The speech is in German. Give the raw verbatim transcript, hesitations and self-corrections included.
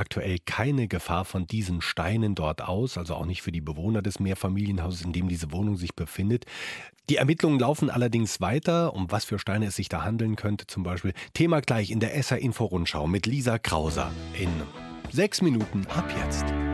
aktuell keine Gefahr von diesen Steinen dort aus, also auch nicht für die Bewohner des Mehrfamilienhauses, in dem diese Wohnung sich befindet. Die Ermittlungen laufen allerdings weiter. Um was für Steine es sich da handeln könnte zum Beispiel. Thema gleich in der S R Info Rundschau mit Lisa Krauser in sechs Minuten ab jetzt.